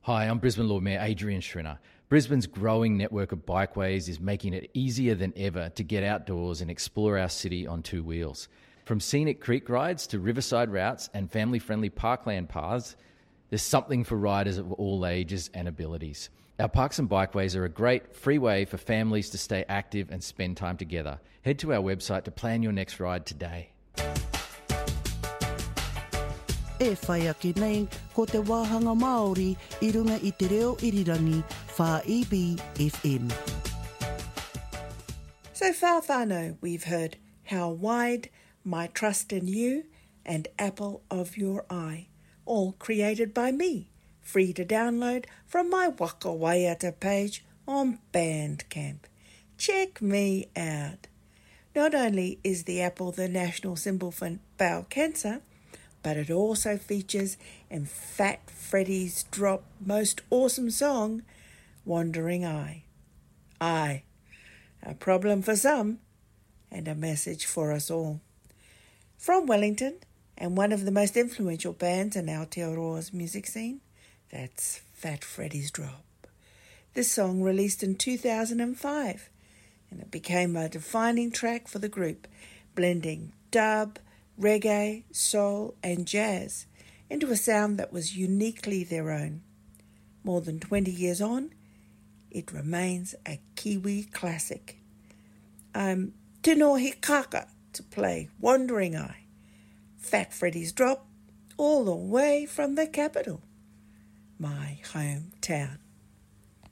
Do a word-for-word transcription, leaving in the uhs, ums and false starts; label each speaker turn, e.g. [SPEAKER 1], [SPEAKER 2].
[SPEAKER 1] Hi, I'm Brisbane Lord Mayor Adrian Schrinner. Brisbane's growing network of bikeways is making it easier than ever to get outdoors and explore our city on two wheels. From scenic creek rides to riverside routes and family-friendly parkland paths, there's something for riders of all ages and abilities. Our parks and bikeways are a great free way for families to stay active and spend time together. Head to our website to plan your next ride today.
[SPEAKER 2] E whai ake nei, ko te wāhanga Māori i runga i te reo irirangi Wha-e-bi F M.
[SPEAKER 3] So far, whānau, we've heard How Wide, My Trust in You, and Apple of Your Eye, all created by me, free to download from my Waka Waiata page on Bandcamp. Check me out. Not only is the apple the national symbol for bowel cancer, but it also features in Fat Freddy's drop most awesome song, Wandering Eye. Eye, a problem for some and a message for us all. From Wellington, and one of the most influential bands in Aotearoa's music scene, that's Fat Freddy's Drop. This song released in two thousand five, and it became a defining track for the group, blending dub, reggae, soul and jazz into a sound that was uniquely their own. More than twenty years on, it remains a Kiwi classic. I'm Tino Hikaka to play Wandering Eye, Fat Freddy's Drop, all the way from the capital, my hometown.